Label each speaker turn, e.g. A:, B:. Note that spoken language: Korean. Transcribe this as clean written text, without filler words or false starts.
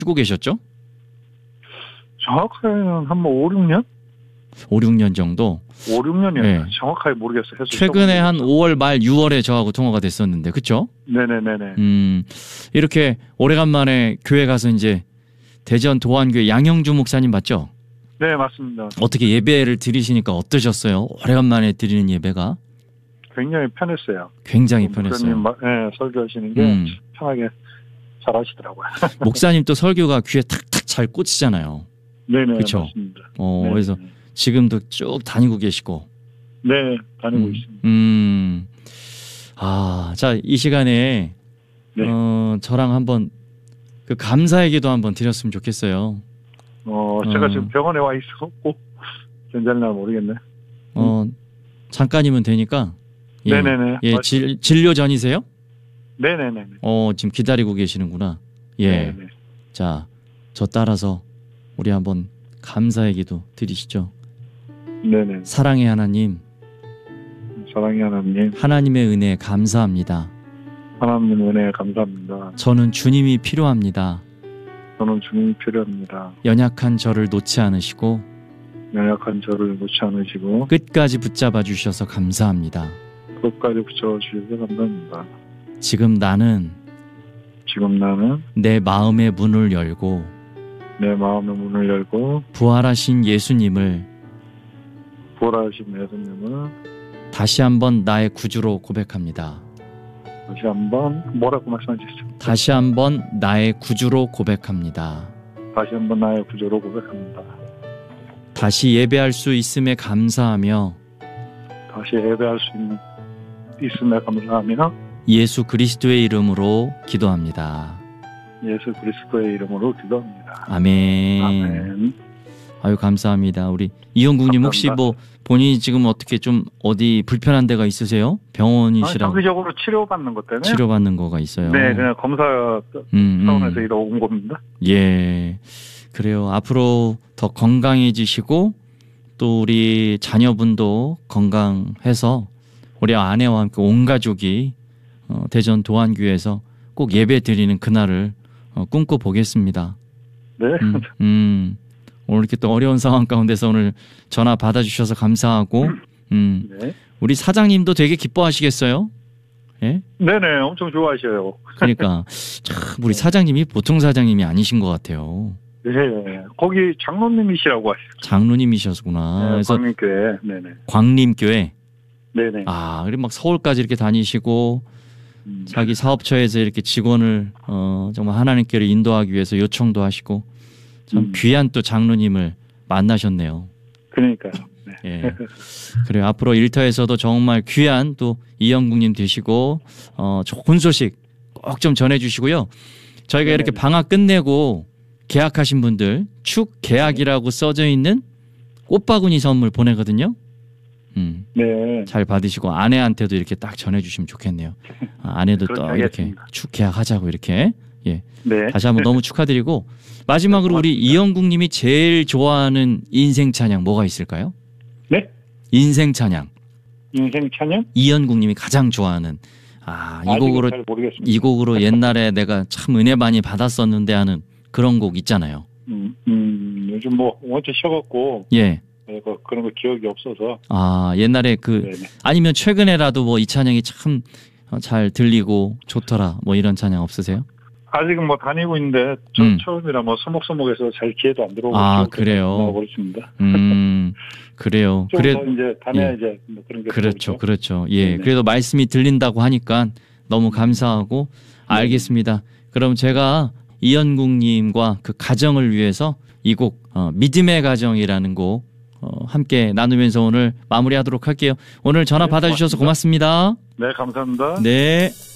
A: 쓰고 계셨죠?
B: 정확하게는 한 5, 6년?
A: 5, 6년 정도?
B: 5, 6년이요.
A: 네.
B: 정확하게 모르겠어요.
A: 최근에 한 5월 말 6월에 저하고 통화가 됐었는데 그쵸?
B: 네네네네.
A: 이렇게 오래간만에 교회 가서 이제 대전 도안교회 양영주 목사님 맞죠?
B: 네, 맞습니다.
A: 어떻게 예배를 드리시니까 어떠셨어요? 오래간만에 드리는 예배가?
B: 굉장히 편했어요.
A: 굉장히 편했어요.
B: 네, 설교하시는 게 편하게 잘 하시더라고요.
A: 목사님 또 설교가 귀에 탁탁 잘 꽂히잖아요.
B: 네네,
A: 그쵸?
B: 맞습니다.
A: 그래서 지금도 쭉 다니고 계시고.
B: 네, 다니고 있습니다.
A: 자, 이 시간에
B: 네.
A: 저랑 한번 그 감사의 기도 한번 드렸으면 좋겠어요.
B: 제가 지금 병원에 와 있었고 괜찮나 모르겠네.
A: 잠깐이면 되니까. 예.
B: 네네네.
A: 예, 진료 전이세요?
B: 네네네.
A: 지금 기다리고 계시는구나. 예.
B: 네네.
A: 자, 저 따라서 우리 한번 감사의 기도 드리시죠.
B: 네네.
A: 사랑의 하나님.
B: 사랑의 하나님.
A: 하나님의 은혜에 감사합니다.
B: 하나님의 은혜에 감사합니다.
A: 저는 주님이 필요합니다.
B: 저는 주님이 필요합니다.
A: 연약한 저를 놓지 않으시고
B: 연약한 저를 놓지 않으시고
A: 끝까지 붙잡아 주셔서 감사합니다.
B: 끝까지 붙여주셔서 감사합니다.
A: 지금 나는 내 마음의 문을 열고 부활하신 예수님을 다시 한번 나의 구주로 고백합니다.
B: 다시 한번 뭐라고 말씀하셨죠?
A: 다시 한번 나의 구주로 고백합니다.
B: 다시 한번 나의 구주로 고백합니다.
A: 다시 예배할 수 있음에 감사하며 예수 그리스도의 이름으로 기도합니다.
B: 예수 그리스도의 이름으로 기도합니다.
A: 아멘.
B: 아멘.
A: 아유 감사합니다. 우리 이영국님 혹시 뭐 본인이 지금 어떻게 좀 어디 불편한 데가 있으세요? 병원이시라고?
B: 장기적으로 치료받는 것 때문에.
A: 치료받는 거가 있어요.
B: 네, 그냥 검사 차원에서 이러 온 겁니다.
A: 예, 그래요. 앞으로 더 건강해지시고 또 우리 자녀분도 건강해서 우리 아내와 함께 온 가족이 대전 도안교회에서 꼭 예배 드리는 그날을 꿈꿔보겠습니다.
B: 네.
A: 오늘 이렇게 또 어려운 상황 가운데서 오늘 전화 받아주셔서 감사하고
B: 네.
A: 우리 사장님도 되게 기뻐하시겠어요? 예?
B: 네네, 엄청 좋아하셔요.
A: 그러니까 참 우리 사장님이 보통 사장님이 아니신 것 같아요.
B: 네, 거기 장로님이시라고 하시죠.
A: 장로님이셨구나.
B: 네,
A: 그래서
B: 광림교회. 네네.
A: 광림교회.
B: 네네.
A: 그리고 막 서울까지 이렇게 다니시고 자기 사업처에서 이렇게 직원을 정말 하나님께로 인도하기 위해서 요청도 하시고 참 귀한 또 장로님을 만나셨네요.
B: 그러니까요. 네.
A: 예. 그래요. 앞으로 일터에서도 정말 귀한 또 이영국님 되시고 좋은 소식 꼭 좀 전해주시고요. 저희가
B: 네네.
A: 이렇게 방학 끝내고 계약하신 분들 축 계약이라고 써져 있는 꽃바구니 선물 보내거든요.
B: 네.
A: 잘 받으시고 아내한테도 이렇게 딱 전해주시면 좋겠네요. 아내도 또 이렇게
B: 하겠습니다.
A: 축 계약하자고 이렇게. 예.
B: 네.
A: 다시 한번 너무 축하드리고 마지막으로 우리 이영국님이 제일 좋아하는 인생 찬양 뭐가 있을까요?
B: 네?
A: 인생 찬양.
B: 인생 찬양?
A: 이영국님이 가장 좋아하는 이 곡으로 옛날에 내가 참 은혜 많이 받았었는데 하는 그런 곡 있잖아요.
B: 요즘 뭐 원체 쉬어갖고
A: 예.
B: 그런 거 기억이 없어서.
A: 옛날에
B: 네네.
A: 아니면 최근에라도 뭐 이 찬양이 참 잘 들리고 좋더라 뭐 이런 찬양 없으세요?
B: 아직은 뭐 다니고 있는데 처음이라 뭐 서먹서먹해서 잘 기회도 안 들어오고.
A: 그래요.
B: 그렇습니다.
A: 그래요.
B: 좀 더 이제 다녀야지 뭐 그런 게.
A: 그렇죠. 예.
B: 네네.
A: 그래도 말씀이 들린다고 하니까 너무 감사하고 알겠습니다. 그럼 제가 이영국님과 그 가정을 위해서 이 곡 믿음의 가정이라는 곡 함께 나누면서 오늘 마무리하도록 할게요. 오늘 전화 받아주셔서 고맙습니다.
B: 네, 감사합니다.
A: 네.